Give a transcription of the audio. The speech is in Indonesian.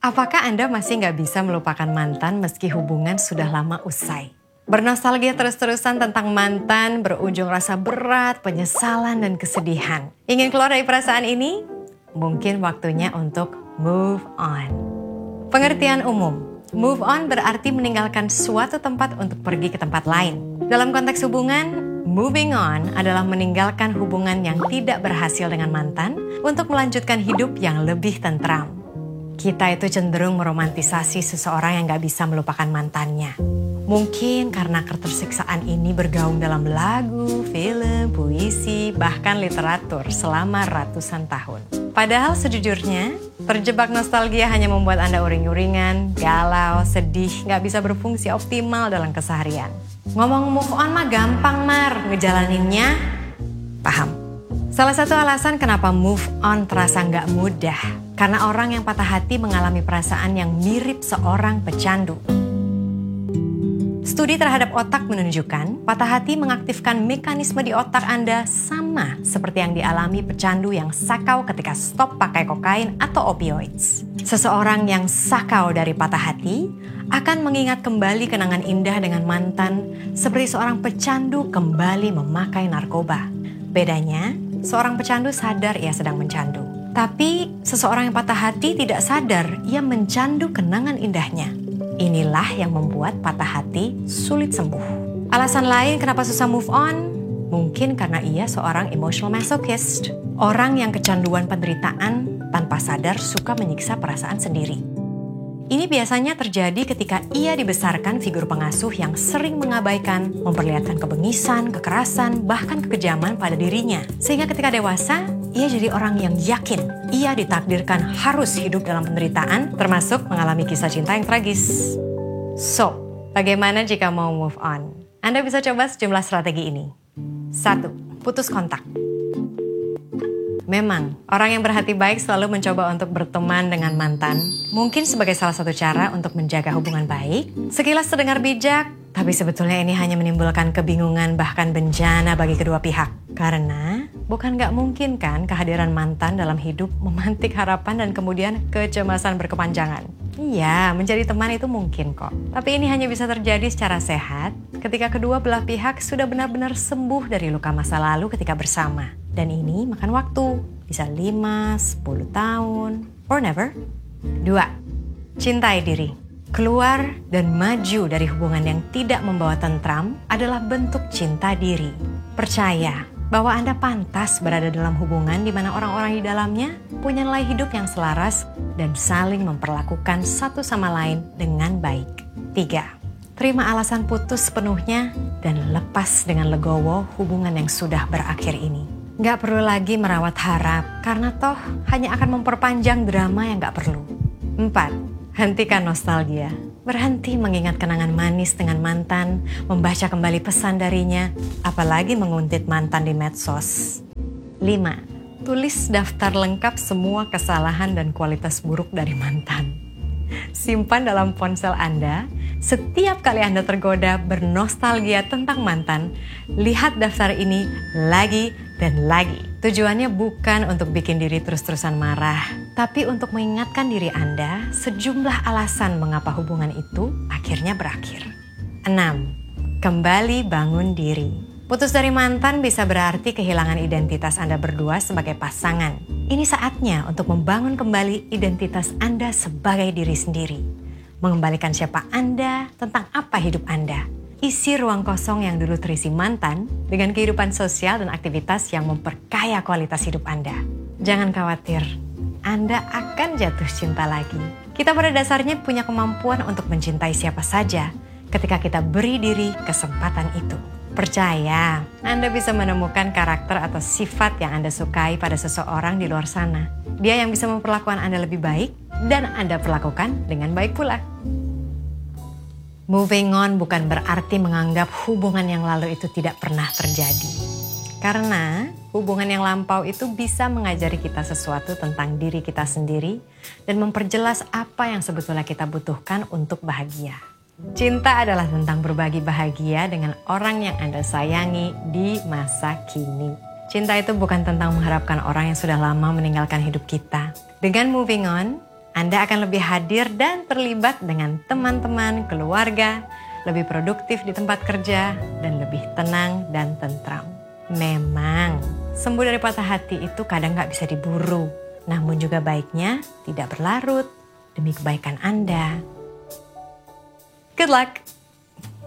Apakah Anda masih nggak bisa melupakan mantan meski hubungan sudah lama usai? Bernostalgia terus-terusan tentang mantan berujung rasa berat, penyesalan, dan kesedihan. Ingin keluar dari perasaan ini? Mungkin waktunya untuk move on. Pengertian umum, move on berarti meninggalkan suatu tempat untuk pergi ke tempat lain. Dalam konteks hubungan, moving on adalah meninggalkan hubungan yang tidak berhasil dengan mantan untuk melanjutkan hidup yang lebih tentram. Kita itu cenderung meromantisasi seseorang yang gak bisa melupakan mantannya. Mungkin karena ketersiksaan ini bergaung dalam lagu, film, puisi, bahkan literatur selama ratusan tahun. Padahal sejujurnya, terjebak nostalgia hanya membuat Anda uring-uringan, galau, sedih, gak bisa berfungsi optimal dalam keseharian. Ngomong move on mah gampang, Mar. Ngejalaninnya, paham. Salah satu alasan kenapa move on terasa nggak mudah, karena orang yang patah hati mengalami perasaan yang mirip seorang pecandu. Studi terhadap otak menunjukkan patah hati mengaktifkan mekanisme di otak Anda sama seperti yang dialami pecandu yang sakau ketika stop pakai kokain atau opioids. Seseorang yang sakau dari patah hati akan mengingat kembali kenangan indah dengan mantan seperti seorang pecandu kembali memakai narkoba. Bedanya, seorang pecandu sadar ia sedang mencandu. Tapi seseorang yang patah hati tidak sadar ia mencandu kenangan indahnya. Inilah yang membuat patah hati sulit sembuh. Alasan lain kenapa susah move on? Mungkin karena ia seorang emotional masochist. Orang yang kecanduan penderitaan tanpa sadar suka menyiksa perasaan sendiri. Ini biasanya terjadi ketika ia dibesarkan figur pengasuh yang sering mengabaikan, memperlihatkan kebengisan, kekerasan, bahkan kekejaman pada dirinya. Sehingga ketika dewasa, ia jadi orang yang yakin ia ditakdirkan harus hidup dalam penderitaan, termasuk mengalami kisah cinta yang tragis. So, bagaimana jika mau move on? Anda bisa coba sejumlah strategi ini. 1. Putus kontak. Memang, orang yang berhati baik selalu mencoba untuk berteman dengan mantan. Mungkin sebagai salah satu cara untuk menjaga hubungan baik. Sekilas terdengar bijak, tapi sebetulnya ini hanya menimbulkan kebingungan bahkan bencana bagi kedua pihak. Karena bukan gak mungkin kan kehadiran mantan dalam hidup memantik harapan dan kemudian kecemasan berkepanjangan. Iya, menjadi teman itu mungkin kok. Tapi ini hanya bisa terjadi secara sehat ketika kedua belah pihak sudah benar-benar sembuh dari luka masa lalu ketika bersama. Dan ini makan waktu, bisa 5, 10 tahun, or never. 2. Cintai diri. Keluar dan maju dari hubungan yang tidak membawa tentram adalah bentuk cinta diri. Percaya bahwa Anda pantas berada dalam hubungan di mana orang-orang di dalamnya punya nilai hidup yang selaras dan saling memperlakukan satu sama lain dengan baik. 3. Terima alasan putus sepenuhnya dan lepas dengan legowo hubungan yang sudah berakhir ini. Gak perlu lagi merawat harap, karena toh hanya akan memperpanjang drama yang gak perlu. 4. Hentikan nostalgia. Berhenti mengingat kenangan manis dengan mantan, membaca kembali pesan darinya, apalagi menguntit mantan di medsos. 5. Tulis daftar lengkap semua kesalahan dan kualitas buruk dari mantan. Simpan dalam ponsel Anda. Setiap kali Anda tergoda bernostalgia tentang mantan, lihat daftar ini lagi dan lagi. Tujuannya bukan untuk bikin diri terus-terusan marah, tapi untuk mengingatkan diri Anda sejumlah alasan mengapa hubungan itu akhirnya berakhir. 6. Kembali bangun diri. Putus dari mantan bisa berarti kehilangan identitas Anda berdua sebagai pasangan. Ini saatnya untuk membangun kembali identitas Anda sebagai diri sendiri. Mengembalikan siapa Anda, tentang apa hidup Anda. Isi ruang kosong yang dulu terisi mantan dengan kehidupan sosial dan aktivitas yang memperkaya kualitas hidup Anda. Jangan khawatir, Anda akan jatuh cinta lagi. Kita pada dasarnya punya kemampuan untuk mencintai siapa saja ketika kita beri diri kesempatan itu. Percaya, Anda bisa menemukan karakter atau sifat yang Anda sukai pada seseorang di luar sana. Dia yang bisa memperlakukan Anda lebih baik dan Anda perlakukan dengan baik pula. Moving on bukan berarti menganggap hubungan yang lalu itu tidak pernah terjadi. Karena hubungan yang lampau itu bisa mengajari kita sesuatu tentang diri kita sendiri dan memperjelas apa yang sebetulnya kita butuhkan untuk bahagia. Cinta adalah tentang berbagi bahagia dengan orang yang Anda sayangi di masa kini. Cinta itu bukan tentang mengharapkan orang yang sudah lama meninggalkan hidup kita. Dengan moving on, Anda akan lebih hadir dan terlibat dengan teman-teman, keluarga, lebih produktif di tempat kerja, dan lebih tenang dan tentram. Memang, sembuh dari patah hati itu kadang gak bisa diburu, namun juga baiknya tidak berlarut demi kebaikan Anda. Good luck!